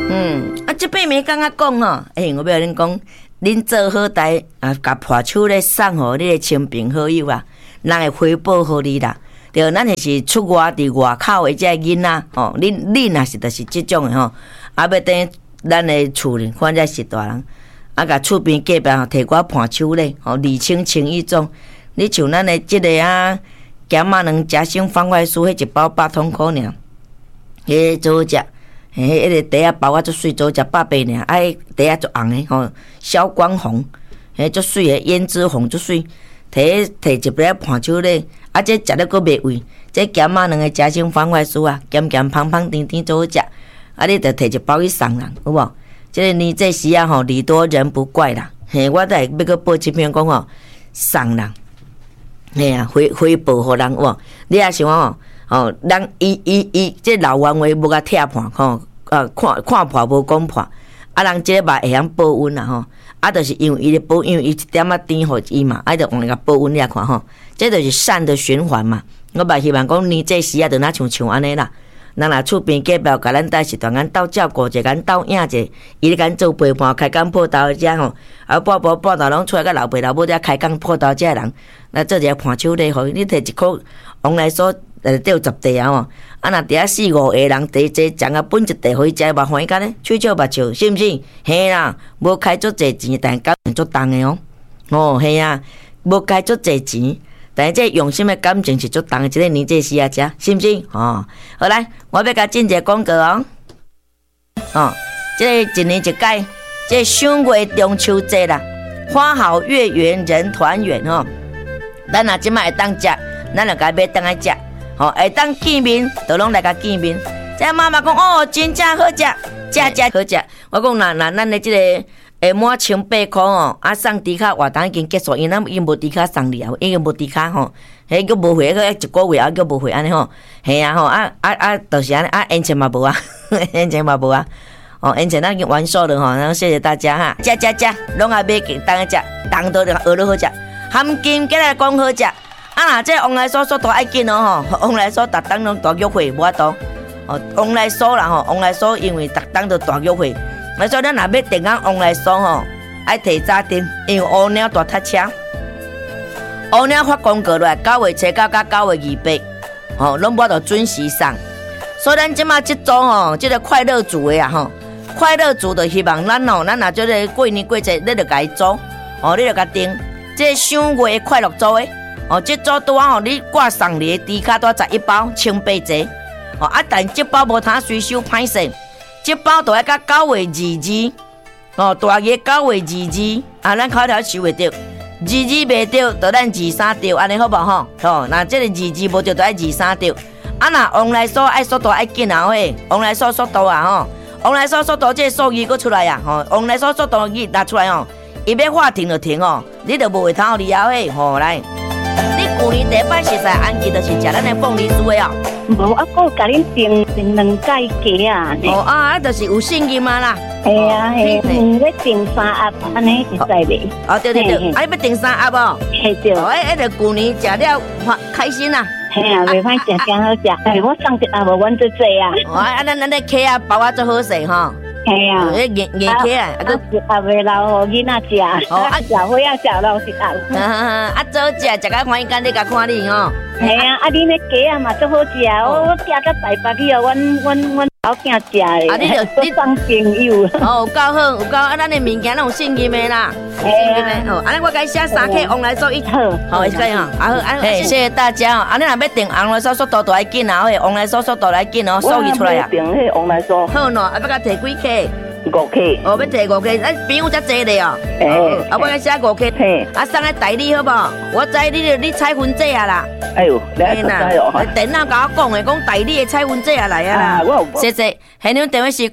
这八暝刚刚讲哦，我要恁讲，恁做好代啊，甲破手咧送互你的亲朋好友啊，人会回报互你啦。对，咱是出外伫外口的这囡仔吼，你若是就是这种的吼，啊要等咱的厝里，反正是大人，啊甲厝边隔壁吼摕我盘手咧，吼理清情意重。你像咱的这个啊，咸仔卵夹心方块酥，迄一包8通块尔，迄做好食。迄个茶啊包啊足水，做食100尔，啊，茶啊足红的吼，消光红，迄足水的胭脂红足水，摕一杯盘手咧。啊，这食了阁袂味，这咸仔两个夹心方块酥啊，咸咸香香甜甜做好食。啊，你着摕一包去送人，有无？这个年这时啊吼，礼多人不怪啦。嘿，我再要阁报一篇讲吼，送人，嘿啊，回报互人有无？你也想哦，哦，人伊这老冤话无甲拆破吼，看破无讲破，啊，人这个嘛会晓报恩啦吼。啊，就是因为伊咧报，因为伊一点仔甜互伊嘛，啊，就往个报恩你看吼，这就是善的循环嘛。我嘛希望讲年这时啊，就哪像安尼啦。咱若厝边隔壁甲咱带一段，咱斗照顾者，咱斗应者，伊咧咱做陪伴开工破豆遮吼，啊，半豆拢出来甲老爸老母遮开工破豆遮人，那做一个盘手咧，互你摕一箍往来所钓10地啊吼，啊，若伫遐4、5个人第一将啊分一地互伊食，嘛欢喜干咧，吹笑目笑，是毋是？嘿啦，无开足济钱，但感情足重的哦。哦，嘿啊，无开足济钱。但是这用心的感情是足重的，这个年纪时啊，食是不是？哦，好来，我要甲进一个广告哦。哦，这个一年一届，这赏月中秋节啦，花好月圆人团圆哦。咱若即摆会当食，咱就该买当来食，哦，会当见面，就拢来甲见面。这妈妈讲哦，真正好食，食好食。我讲那咱的这个。下满1800块哦，啊送猪卡活动已经结束，因咱已经无猪卡送你啊，已经无猪卡吼，迄个无回，个一个月啊，个无回安尼吼，系啊吼，就是安尼啊，烟钱嘛无啊，烟钱嘛无啊，哦，烟钱咱已经完售了吼，然后谢谢大家哈，食，拢也买给当个食，当到就学了好食，含金过来讲好食，啊若这往来所都爱紧哦吼，往来所逐当拢大约会无法度，哦，往来所啦吼，往来所因为逐当都大约会。所以咱若要订讲往来所吼，爱提早订，因为乌鸟大塞车，乌鸟发公告来9月初9到9月28，吼，拢无得准时送。所以咱即马即组吼，即个快乐组的啊吼，快乐组就希望咱若即个过年过节，你就甲伊组，哦，你就甲订，这赏月快乐组的，哦，即组拄啊吼，你挂送你的猪卡多11包，18节，哦啊，但即包无通随手歹势。这包都要到9月22，哦，大约9月22，啊，咱口条收袂着，22袂着，就咱23着，安尼好无吼？吼，那这个22无着，就爱23着。啊，那往来所爱速度爱紧啊喂，往来所速度啊吼，往来所速度这个数字佫出来啊，吼，往来所速度伊拿出来吼，伊要话停就停哦，你着无会通你后嘿，吼来。你旧年第一摆食材安记，就是食咱的凤梨酥的哦。 无，啊，我甲恁订2届鸡啊。哦啊，就是有信任嘛啦。 系啊系，要订3盒，安尼会使袂？ 哦对，啊，你要订3盒哦。 系对。 哦，迄个旧年食了开心啦。 系啊，袂歹食，真好食。哎，我送1盒无，阮最济啊。 哦，啊，咱的鸡啊包啊最好势吼。 系啊， 硬起啊， 啊袂留互囡仔食，哦啊食伙仔食留1盒。 啊，早食食甲欢喜，干你甲看你哦。 系啊，啊恁的鸡啊嘛足好食，我寄到台北去哦，阮老囝食的。啊，你送朋友。 哦，有够好，有够啊，咱的物件拢有信任的啦。信任的哦，安尼我甲你写3克往来所一套，好，可以吼，啊好，啊谢谢大家哦。啊，你若要订往来所速度都爱紧啊，往来所速度来紧哦，数字出来啊。 订迄往来所。 好喏，啊要甲摕几克 ？5克。哦， 要摕5克，啊朋友才济咧哦。啊我甲写5克。嘿。啊送来代理好无？我知你彩婚姐啊啦。哎呦，你知哦。电脑甲我讲的，讲代理的彩婚姐啊来啊啦。谢谢。现场电话是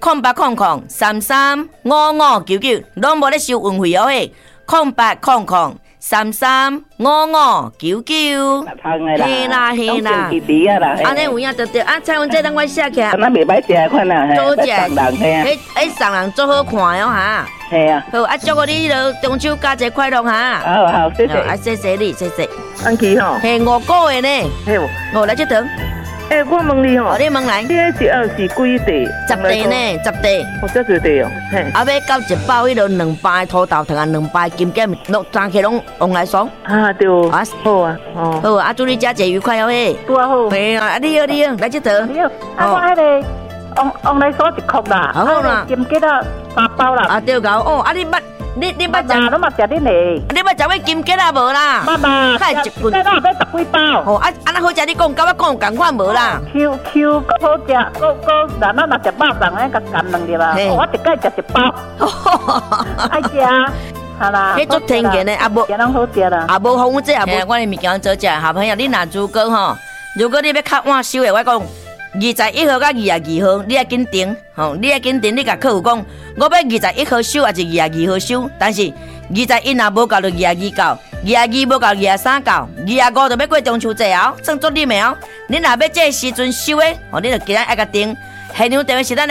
0800335599，拢无咧收运费哦嘿。0800335599。嘿啦嘿啦。安尼有影得着啊！彩婚姐等我写起来。 咱袂歹食款啊， 好食。迄送人做好看哦哈。系啊。好啊，祝你了中秋佳节快乐哈。好，谢谢。啊，谢谢你，谢谢。安琪吼。嘿，5个月呢。嘿。来这等。 我问你哦， 你问来， 你迄12是几地 ？10地呢，10地。 这多地哦，嘿。 啊，要到一包迄落2包的土豆糖啊，2包金桔，三起拢往来爽。 啊，对。啊，好啊，哦。 好啊，祝你佳节愉快哦嘿。 拄啊好。 对啊，你好，来这头。 啊，我迄个往来爽1颗啦。 好啦。 金桔啊3包啦。 啊，对搞哦，啊你捌。你捌食？ 拢嘛食恁嘞？ 你捌食过金桔啊无啦？ 捌嘛， 看一棍。 这要10几包。 哦，啊那好食，你讲，甲我讲同款无啦 ？Q 好食，咱若食肉粽咧，甲干2粒啦。我一摆食1包。爱食，好啦。 迄足天然的，啊无， 人好食啦。 啊无风这也无。我的物件做食，好朋友，你若如果你要较晚收的，我讲。21号到22號，你要緊訂，你要緊訂。你甲客戶講，我要21號收，還是22號收？但是21若無夠就22到，22無夠23到，25就要過中秋節哦，算足你的哦。你若要這時陣收的，你就今日愛甲訂。現場電話是咱的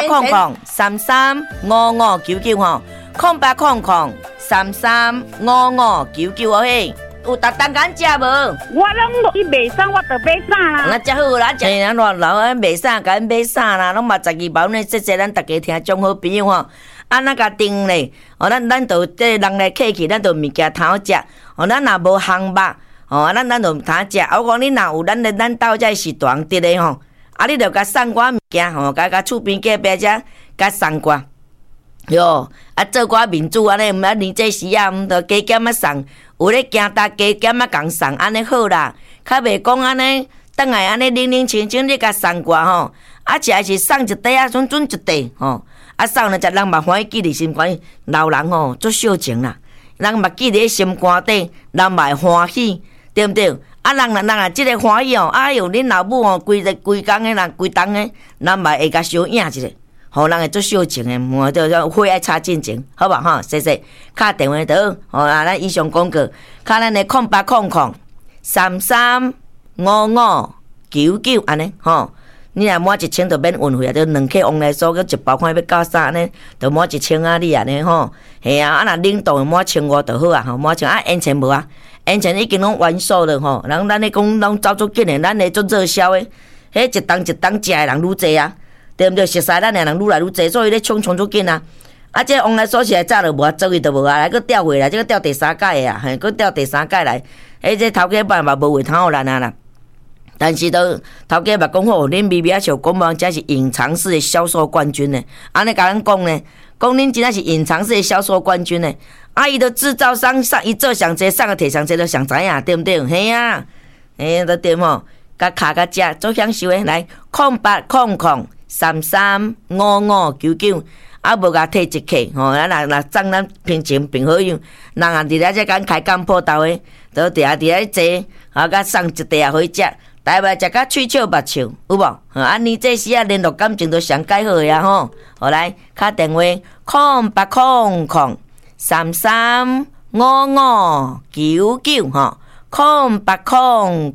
0800335599吼，0800335599哦嘿。有特登敢食无？ 我拢去卖衫，我就买衫啦。 那真好啦，真人偌老啊，卖衫敢买衫啦，拢嘛12包呢。这咱大家听众好朋友吼，啊那个订咧，咱就这人来客气，咱就物件通食。咱若无烘肉，咱就通食。我讲你若有咱斗这是大人得的吼，啊你就甲送我物件吼，甲厝边隔壁遮甲送我。哟，啊做寡民主安尼，毋免年这时啊，毋着加减啊送，有咧行搭加减啊共送，安尼好啦。较袂讲安尼，等下安尼冷清清，你甲送过吼，啊食是送一袋啊，准一袋吼，啊送了食人嘛欢喜记伫心肝，老人吼足小情啦，人嘛记伫心肝底，人嘛会欢喜，对毋对？啊人啊，即个欢喜哦，哎哟，恁老母哦，规工的人，规档的，人嘛会甲小影一下。互人会做小情的，火爱插进前，好吧哈？谢谢。敲电话倒，咱以上广告，敲咱的0800335599安尼吼。你若满1000就免运费啊，就2克往来数，佮1包看要到啥呢？就满1000啊，你安尼吼。系啊，啊若冷冻的满1500就好啊，吼满1000啊，烟钱无啊？烟钱已经拢完售了吼。人咱咧讲拢走足紧的，咱咧做热销的，迄一档食的人愈济啊。对毋对？熟悉咱的人愈来愈济，所以咧冲足紧啊！啊，这往来说起来早就无啊，做伊就无啊，来佫调回来，这个调第3届的啊，佫调第3届来。这头家办嘛无话通互咱啊啦。但是都头家嘛讲好，恁微微啊小公帮这是隐藏式的销售冠军呢。安尼甲咱讲呢，讲恁真正是隐藏式的销售冠军呢。啊，伊的制造商上伊做上济，上个摕上济都上知影，对毋对？嘿啊，都对吼，甲卡甲食做享受的来0800335599，啊无甲摕一克吼，咱若送咱平情并好用，人啊伫咧这间开港铺头的，都伫咧坐，啊甲送一袋啊，互伊食，台湾食甲喙笑目笑，有无？安尼这时啊联络感情都上介好呀吼，好来敲电话0800335599吼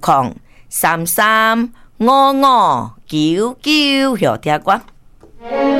，0800335599，晓听歌。